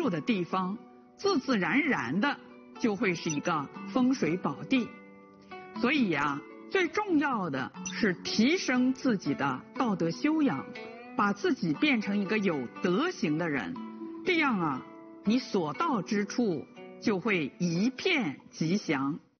住的地方，自自然然的就会是一个风水宝地。所以呀，最重要的是提升自己的道德修养，把自己变成一个有德行的人，这样啊，你所到之处就会一片吉祥。